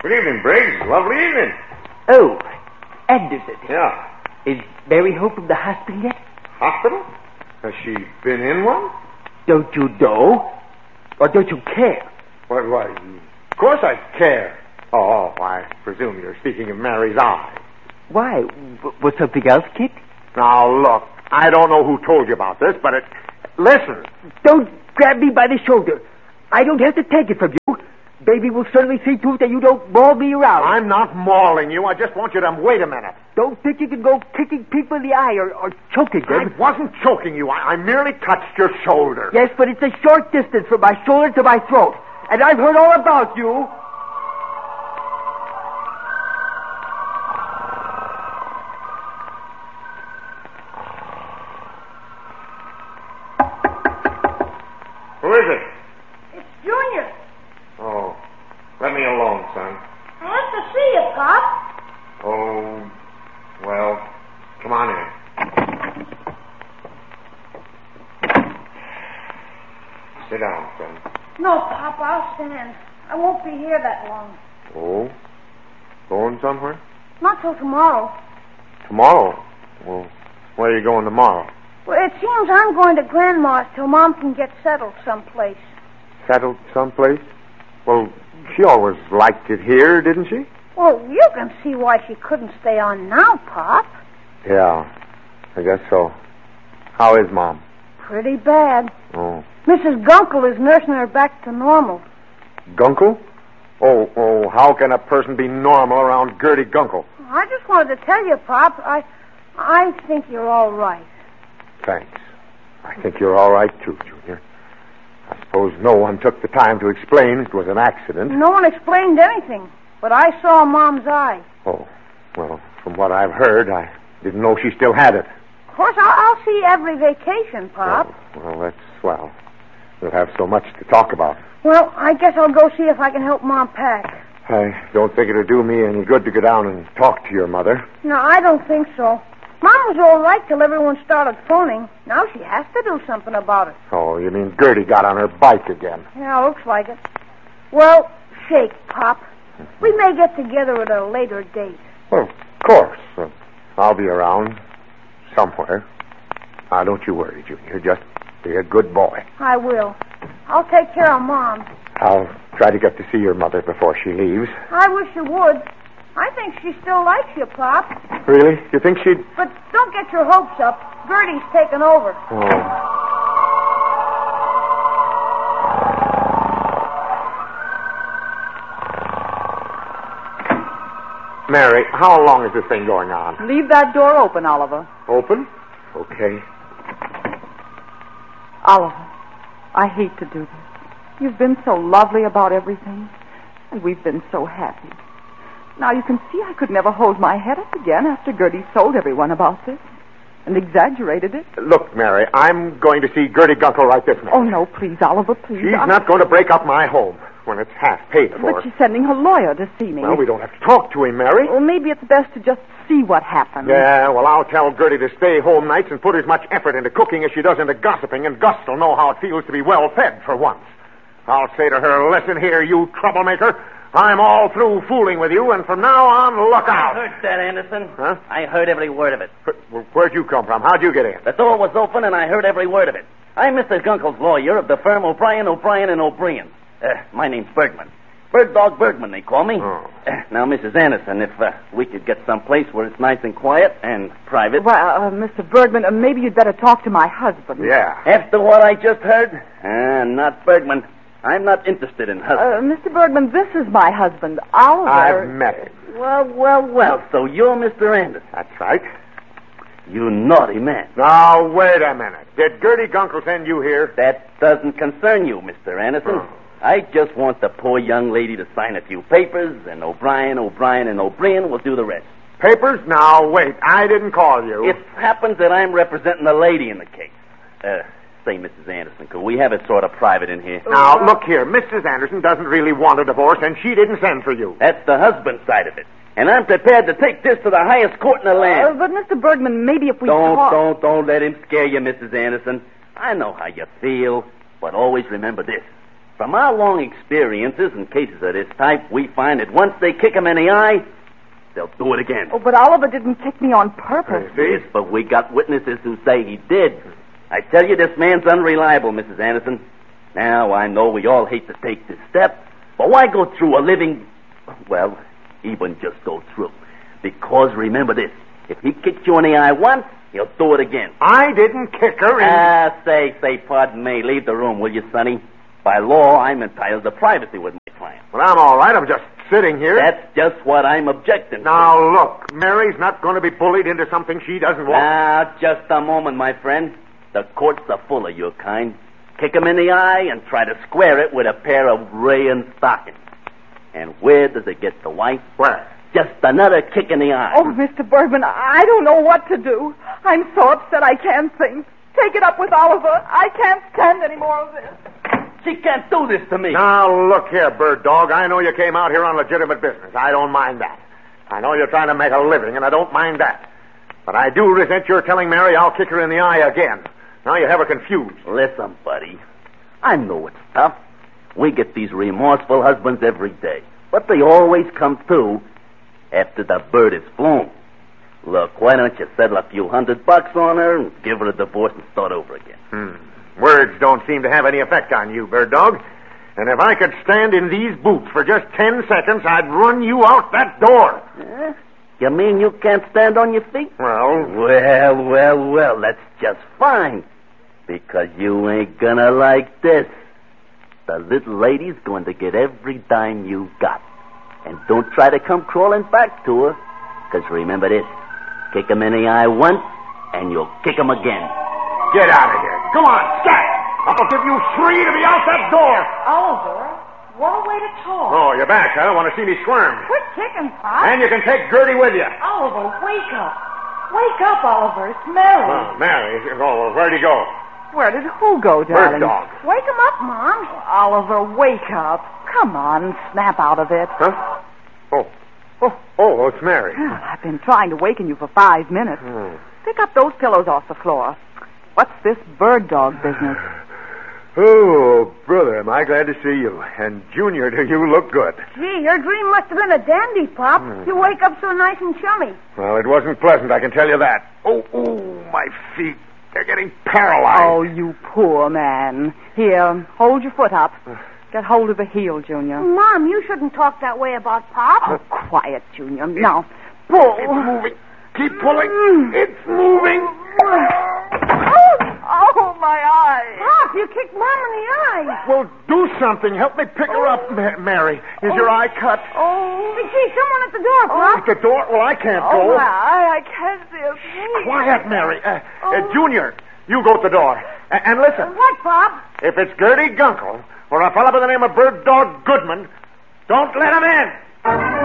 Good evening, Briggs. Lovely evening. Oh, Anderson. Yeah. Is Mary home from the hospital yet? Hospital? Has she been in one? Don't you know? Or don't you care? Why, of course I care. Oh, I presume you're speaking of Mary's eye. Why? Was something else, Kit? Now, look, I don't know who told you about this, but listen. Don't grab me by the shoulder. I don't have to take it from you. Baby will certainly see to it that you don't maul me around. I'm not mauling you. I just want you to wait a minute. Don't think you can go kicking people in the eye or choking them. I wasn't choking you. I merely touched your shoulder. Yes, but it's a short distance from my shoulder to my throat. And I've heard all about you. Who is it? It's Junior. Oh, let me alone, son. I have to see you, Pop. Oh, well, come on in. Sit down, son. No, Pop, I'll stand. I won't be here that long. Oh? Going somewhere? Not till tomorrow. Tomorrow? Well, where are you going tomorrow? Well, it seems I'm going to Grandma's till Mom can get settled someplace. Settled someplace? Well, she always liked it here, didn't she? Well, you can see why she couldn't stay on now, Pop. Yeah, I guess so. How is Mom? Pretty bad. Oh. Mrs. Gunkel is nursing her back to normal. Gunkel? Oh, how can a person be normal around Gertie Gunkel? I just wanted to tell you, Pop, I think you're all right. Thanks. I think you're all right, too, Junior. I suppose no one took the time to explain it was an accident. No one explained anything, but I saw Mom's eye. Oh, well, from what I've heard, I didn't know she still had it. Of course, I'll see you every vacation, Pop. Well, that's swell. We'll have so much to talk about. Well, I guess I'll go see if I can help Mom pack. I don't think it'll do me any good to go down and talk to your mother. No, I don't think so. Mom was all right till everyone started phoning. Now she has to do something about it. Oh, you mean Gertie got on her bike again? Yeah, looks like it. Well, shake, Pop. We may get together at a later date. Well, of course. I'll be around somewhere. Now, don't you worry, Junior. Just be a good boy. I will. I'll take care of Mom. I'll try to get to see your mother before she leaves. I wish you would. I think she still likes you, Pop. Really? You think she'd... But don't get your hopes up. Gertie's taken over. Oh. Mary, how long is this thing going on? Leave that door open, Oliver. Open? Okay. Oliver, I hate to do this. You've been so lovely about everything, and we've been so happy. Now you can see I could never hold my head up again after Gertie told everyone about this and exaggerated it. Look, Mary, I'm going to see Gertie Gunkel right this minute. Oh, no, please, Oliver, please. She's not going to break up my home when it's half paid for. But she's sending her lawyer to see me. Well, we don't have to talk to him, Mary. Well, maybe it's best to just see what happens. Yeah, well, I'll tell Gertie to stay home nights and put as much effort into cooking as she does into gossiping, and Gus will know how it feels to be well-fed for once. I'll say to her, listen here, you troublemaker. I'm all through fooling with you, and from now on, look out. I heard that, Anderson. Huh? I heard every word of it. Where'd you come from? How'd you get in? The door was open, and I heard every word of it. I'm Mr. Gunkel's lawyer of the firm O'Brien, and O'Brien. My name's Bergman. Bird Dog Bergman, they call me. Oh. Now, Mrs. Anderson, if we could get someplace where it's nice and quiet and private. Well, Mr. Bergman, maybe you'd better talk to my husband. Yeah. After what I just heard? Not Bergman. I'm not interested in husbands. Mr. Bergman, this is my husband, Oliver. I've met him. Well, so you're Mr. Anderson. That's right. You naughty man. Now, wait a minute. Did Gertie Gunkel send you here? That doesn't concern you, Mr. Anderson. Oh. I just want the poor young lady to sign a few papers, and O'Brien, and O'Brien will do the rest. Papers? Now, wait. I didn't call you. It happens that I'm representing the lady in the case. Say, Mrs. Anderson, could we have it sort of private in here? Now, look here. Mrs. Anderson doesn't really want a divorce, and she didn't send for you. That's the husband side of it. And I'm prepared to take this to the highest court in the land. But, Mr. Bergman, maybe if we talk... Don't let him scare you, Mrs. Anderson. I know how you feel, but always remember this. From our long experiences in cases of this type, we find that once they kick him in the eye, they'll do it again. Oh, but Oliver didn't kick me on purpose. Yes, but we got witnesses who say he did. I tell you, this man's unreliable, Mrs. Anderson. Now, I know we all hate to take this step, but why go through a living... Well, even just go through. Because remember this, if he kicked you in the eye once, he'll do it again. I didn't kick her in... Say, pardon me. Leave the room, will you, Sonny? By law, I'm entitled to privacy with my client. Well, I'm all right. I'm just sitting here. That's just what I'm objecting to. Now, look, Mary's not going to be bullied into something she doesn't want. Now, just a moment, my friend. The courts are full of your kind. Kick him in the eye and try to square it with a pair of rayon stockings. And where does it get the wife? Where? Just another kick in the eye. Oh, Mr. Bergman, I don't know what to do. I'm so upset I can't think. Take it up with Oliver. I can't stand any more of this. She can't do this to me. Now, look here, Bird Dog. I know you came out here on legitimate business. I don't mind that. I know you're trying to make a living, and I don't mind that. But I do resent your telling Mary I'll kick her in the eye again. Now you have her confused. Listen, buddy. I know it's tough. We get these remorseful husbands every day. But they always come through after the bird is flown. Look, why don't you settle a few $100 on her and give her a divorce and start over again? Words don't seem to have any effect on you, Bird Dog. And if I could stand in these boots for just 10 seconds, I'd run you out that door. You mean you can't stand on your feet? Well, that's just fine. Because you ain't gonna like this. The little lady's going to get every dime you got. And don't try to come crawling back to her. Because remember this. Kick him in the eye once, and you'll kick him again. Get out of here. Come on, scat. I'll give you 3 to be out that door. Oliver, what a way to talk. Oh, you're back, huh? Want to see me squirm? Quit kicking, Pop. And you can take Gertie with you. Oliver, wake up. Wake up, Oliver. It's Mary. Oh, Mary. Oh, where'd he go? Where did who go, darling? Bird Dog. Wake him up, Mom. Oliver, wake up. Come on, snap out of it. Huh? Oh, it's Mary. I've been trying to waken you for 5 minutes. Pick up those pillows off the floor. What's this Bird Dog business? Oh, brother, am I glad to see you. And, Junior, do you look good. Gee, your dream must have been a dandy, Pop. You wake up so nice and chummy. Well, it wasn't pleasant, I can tell you that. Oh, my feet. They're getting paralyzed. Oh, you poor man. Here, hold your foot up. Get hold of the heel, Junior. Mom, you shouldn't talk that way about Pop. Oh, quiet, Junior. Now, pull. It's moving. Keep pulling. It's moving. Oh, my eye. Pop, you kicked Mom in the eye. Well, do something. Help me pick her up, Mary. Is your eye cut? Hey, gee, someone at the door, Pop. At the door? Well, I can't Oh, go. my eye. I can't see a thing. Quiet, Mary. Junior, you go to the door. And listen. What, Pop? If it's Gertie Gunkel or a fellow by the name of Bird Dog Goodman, don't let him in.